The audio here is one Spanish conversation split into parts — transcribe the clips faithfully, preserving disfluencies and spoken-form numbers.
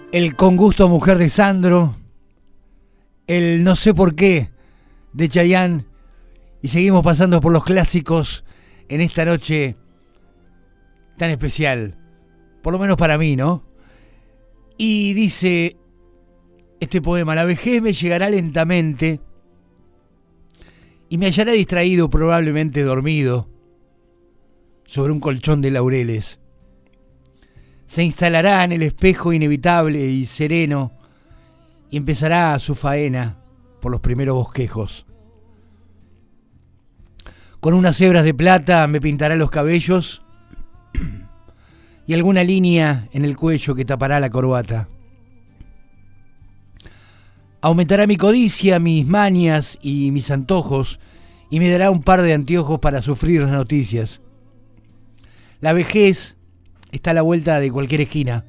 El Con Gusto Mujer de Sandro, el No sé por qué de Chayanne, y seguimos pasando por los clásicos en esta noche tan especial, por lo menos para mí, ¿no? Y dice este poema: la vejez me llegará lentamente y me hallará distraído, probablemente dormido, sobre un colchón de laureles. Se instalará en el espejo inevitable y sereno y empezará su faena por los primeros bosquejos. Con unas hebras de plata me pintará los cabellos y alguna línea en el cuello que tapará la corbata. Aumentará mi codicia, mis manias y mis antojos, y me dará un par de anteojos para sufrir las noticias. La vejez está a la vuelta de cualquier esquina.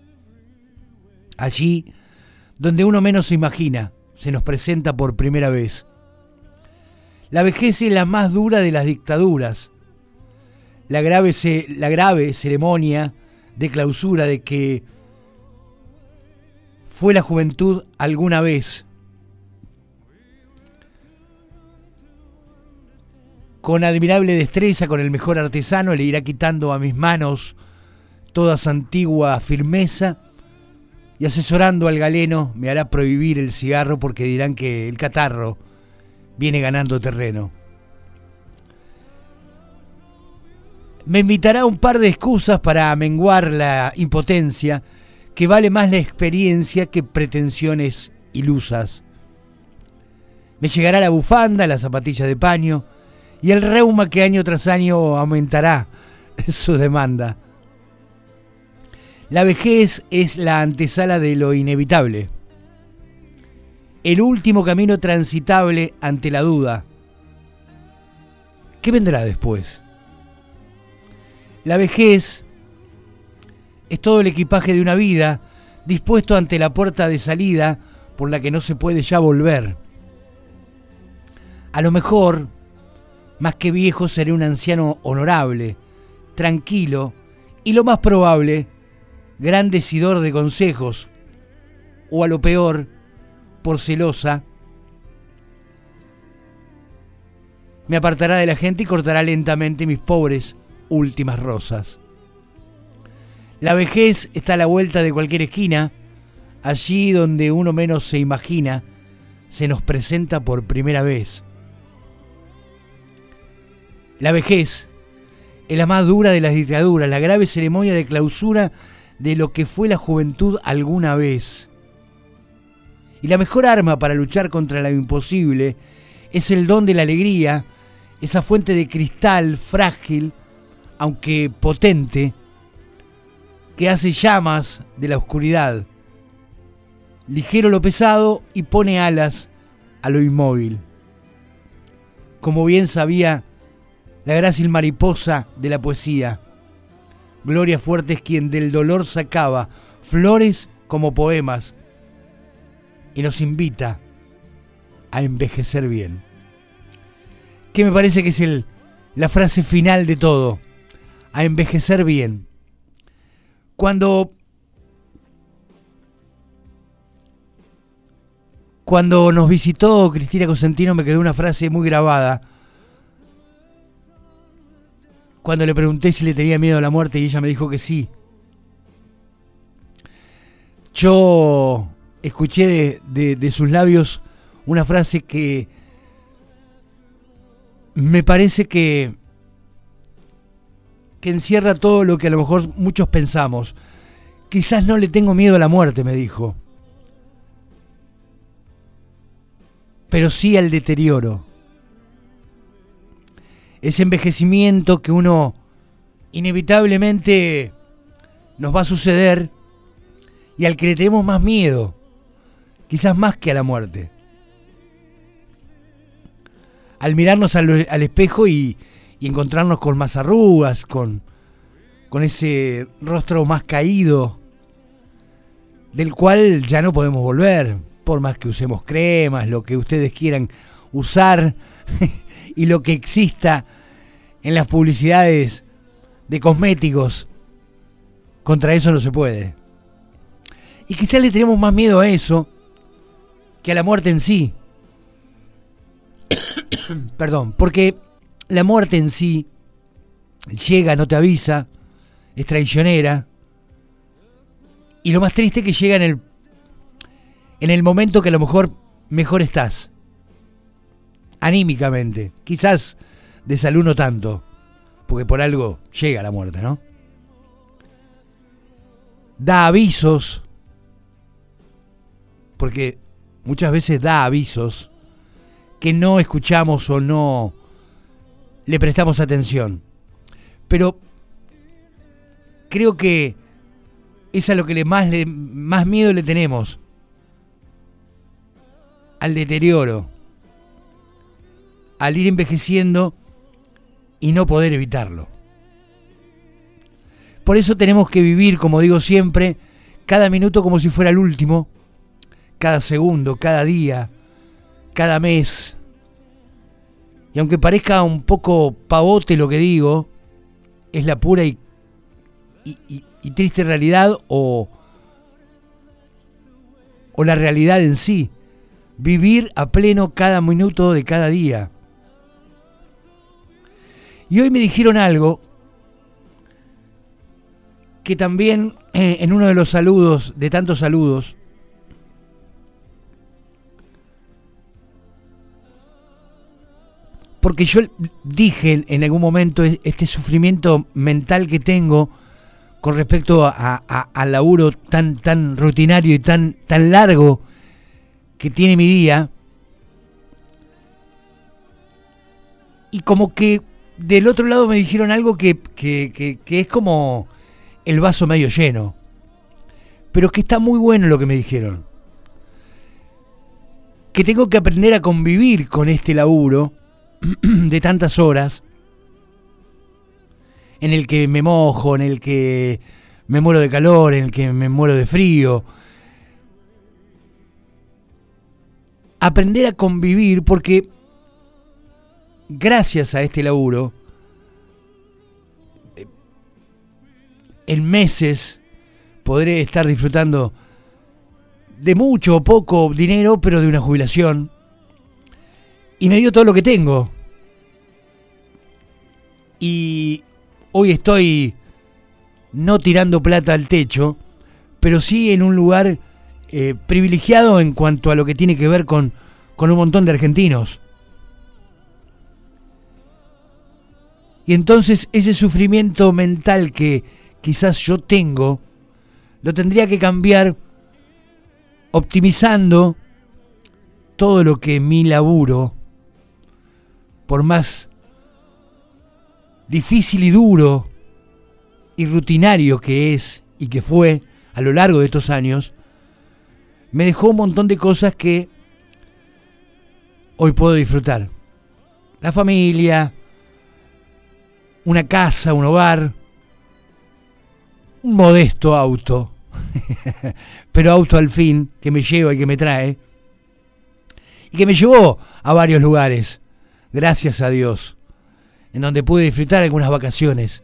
Allí, donde uno menos se imagina, se nos presenta por primera vez. La vejez es la más dura de las dictaduras. La grave, ce- la grave ceremonia de clausura de que fue la juventud alguna vez. Con admirable destreza, con el mejor artesano, le irá quitando a mis manos toda su antigua firmeza, y asesorando al galeno me hará prohibir el cigarro porque dirán que el catarro viene ganando terreno. Me invitará un par de excusas para menguar la impotencia, que vale más la experiencia que pretensiones ilusas. Me llegará la bufanda, la zapatilla de paño y el reuma que año tras año aumentará su demanda. La vejez es la antesala de lo inevitable, el último camino transitable ante la duda. ¿Qué vendrá después? La vejez es todo el equipaje de una vida dispuesto ante la puerta de salida por la que no se puede ya volver. A lo mejor, más que viejo, seré un anciano honorable, tranquilo y, lo más probable, gran decidor de consejos, o a lo peor, por celosa, me apartará de la gente y cortará lentamente mis pobres últimas rosas. La vejez está a la vuelta de cualquier esquina, allí donde uno menos se imagina, se nos presenta por primera vez. La vejez es la más dura de las dictaduras, la grave ceremonia de clausura de lo que fue la juventud alguna vez. Y la mejor arma para luchar contra lo imposible es el don de la alegría, esa fuente de cristal frágil, aunque potente, que hace llamas de la oscuridad, ligero lo pesado y pone alas a lo inmóvil. Como bien sabía la grácil mariposa de la poesía, Gloria Fuertes, quien del dolor sacaba flores como poemas y nos invita a envejecer bien. Que me parece que es el, la frase final de todo, a envejecer bien. Cuando, cuando nos visitó Cristina Cosentino me quedó una frase muy grabada. Cuando le pregunté si le tenía miedo a la muerte y ella me dijo que sí. Yo escuché de, de, de sus labios una frase que me parece que, que encierra todo lo que a lo mejor muchos pensamos. Quizás no le tengo miedo a la muerte, me dijo, pero sí al deterioro. Ese envejecimiento que uno inevitablemente nos va a suceder y al que le tenemos más miedo, quizás más que a la muerte. Al mirarnos al, al espejo y, y encontrarnos con más arrugas, con, con ese rostro más caído, del cual ya no podemos volver, por más que usemos cremas, lo que ustedes quieran usar y lo que exista en las publicidades de cosméticos, contra eso no se puede. Y quizás le tenemos más miedo a eso que a la muerte en sí. Perdón, porque la muerte en sí llega, no te avisa, es traicionera. Y lo más triste es que llega en el, en el momento que a lo mejor mejor estás. Anímicamente. Quizás de salud no tanto. Porque por algo llega la muerte, ¿no? Da avisos. Porque muchas veces da avisos que no escuchamos o no le prestamos atención. Pero creo que es a lo que le más, le, más miedo le tenemos. Al deterioro. Al ir envejeciendo y no poder evitarlo. Por eso tenemos que vivir, como digo siempre, cada minuto como si fuera el último. Cada segundo, cada día, cada mes. Y aunque parezca un poco pavote lo que digo, es la pura y, y, y, y triste realidad o, o la realidad en sí. Vivir a pleno cada minuto de cada día. Y hoy me dijeron algo que también eh, en uno de los saludos, de tantos saludos, porque yo dije en algún momento este sufrimiento mental que tengo con respecto a, a, al laburo tan, tan rutinario y tan, tan largo que tiene mi día, y como que del otro lado me dijeron algo que, que, que, que es como el vaso medio lleno, pero que está muy bueno lo que me dijeron, que tengo que aprender a convivir con este laburo de tantas horas, en el que me mojo, en el que me muero de calor, en el que me muero de frío. Aprender a convivir, porque gracias a este laburo, en meses podré estar disfrutando de mucho o poco dinero, pero de una jubilación. Y me dio todo lo que tengo. Y hoy estoy no tirando plata al techo, pero sí en un lugar eh, privilegiado en cuanto a lo que tiene que ver con, con un montón de argentinos. Y entonces ese sufrimiento mental que quizás yo tengo, lo tendría que cambiar optimizando todo lo que mi laburo, por más difícil y duro y rutinario que es y que fue a lo largo de estos años, me dejó un montón de cosas que hoy puedo disfrutar. La familia, una casa, un hogar, un modesto auto, pero auto al fin, que me lleva y que me trae, y que me llevó a varios lugares, gracias a Dios, en donde pude disfrutar algunas vacaciones.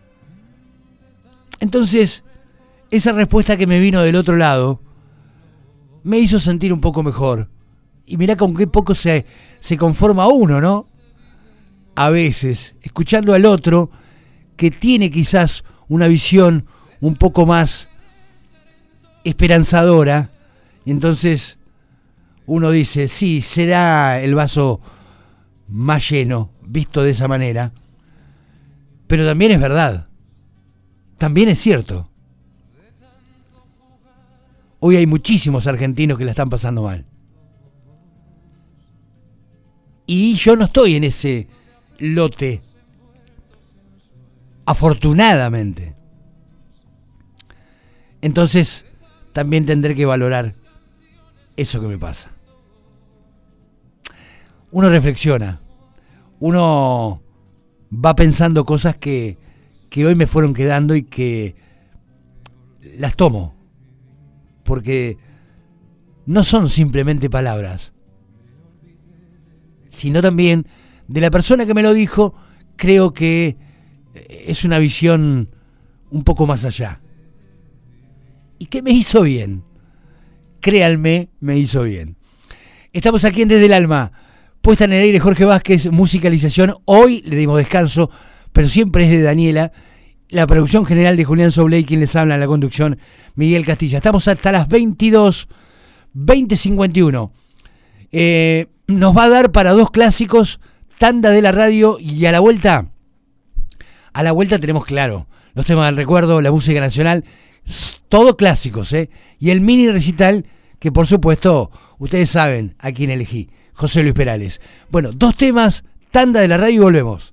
Entonces, esa respuesta que me vino del otro lado me hizo sentir un poco mejor. Y mirá con qué poco se, se conforma uno, ¿no? A veces, escuchando al otro que tiene quizás una visión un poco más esperanzadora, entonces uno dice, sí, será el vaso más lleno, visto de esa manera, pero también es verdad, también es cierto. Hoy hay muchísimos argentinos que la están pasando mal. Y yo no estoy en ese lote, afortunadamente. Entonces, también tendré que valorar eso que me pasa. Uno reflexiona, uno va pensando cosas que, que hoy me fueron quedando y que las tomo, porque no son simplemente palabras, sino también de la persona que me lo dijo, creo que es una visión un poco más allá. Y que me hizo bien, créanme, me hizo bien. Estamos aquí en Desde el Alma, puesta en el aire Jorge Vázquez, musicalización, hoy le dimos descanso, pero siempre es de Daniela, la producción general de Julián Sobley, quien les habla en la conducción, Miguel Castilla. Estamos hasta las veintidós, veinte cincuenta y uno. Eh, nos va a dar para dos clásicos, tanda de la radio, y a la vuelta, a la vuelta tenemos claro, los temas del recuerdo, la música nacional, todo clásicos, ¿eh? Y el mini recital, que por supuesto, ustedes saben a quién elegí, José Luis Perales. Bueno, dos temas, tanda de la radio y volvemos.